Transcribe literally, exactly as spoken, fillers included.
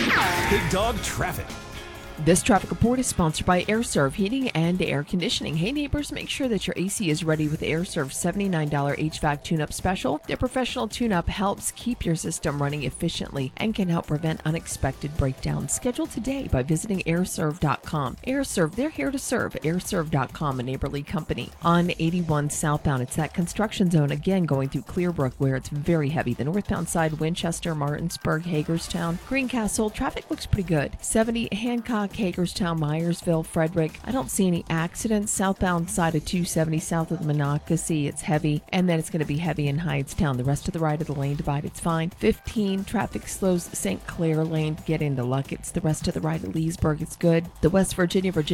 Big Dog Traffic. This traffic report is sponsored by AirServe Heating and Air Conditioning. Hey neighbors, make sure that your A C is ready with AirServe's seventy-nine dollars H V A C tune-up special. Their professional tune-up helps keep your system running efficiently and can help prevent unexpected breakdowns. Schedule today by visiting air serve dot com. AirServe, they're here to serve. air serve dot com, a neighborly company. On eighty-one southbound, it's that construction zone again going through Clearbrook where it's very heavy. The northbound side, Winchester, Martinsburg, Hagerstown, Greencastle, traffic looks pretty good. seventy Hancock, Hagerstown, Myersville, Frederick. I don't see any accidents. Southbound side of two seventy south of the Monocacy, it's heavy. And then it's going to be heavy in Hydetown. The rest of the right of the lane divide, it's fine. fifteen, traffic slows Saint Clair lane to get into Luckett's. The rest of the right of Leesburg, it's good. The West Virginia, Virginia